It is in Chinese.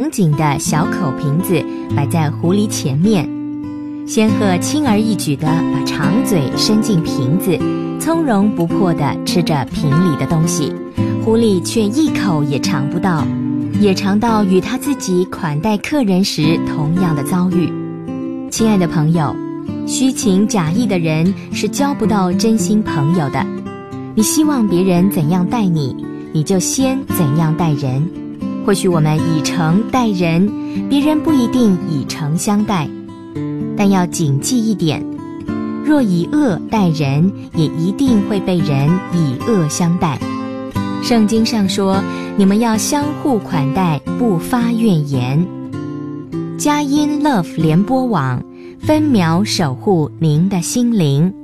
长颈的小口瓶子摆在狐狸前面，仙鹤轻而易举地把长嘴伸进瓶子，从容不迫地吃着瓶里的东西，狐狸却一口也尝不到，也尝到与他自己款待客人时同样的遭遇。亲爱的朋友，虚情假意的人是交不到真心朋友的。你希望别人怎样待你，你就先怎样待人。或许我们以诚待人，别人不一定以诚相待，但要谨记一点，若以恶待人，也一定会被人以恶相待。圣经上说，你们要相互款待，不发怨言。佳音 Love 联播网，分秒守护您的心灵。